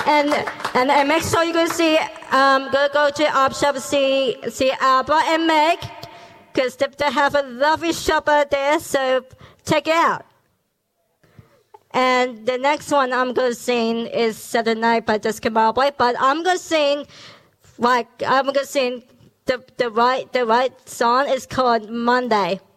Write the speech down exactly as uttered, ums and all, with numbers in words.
and, and and make sure you go see um go go to our shop see see Alba and Meg, because they, they have a lovely shop out there. So check it out. And the next one I'm gonna sing is Saturday Night by Jessica Marbley, but I'm gonna sing like I'm gonna sing the the right the right song is called Monday.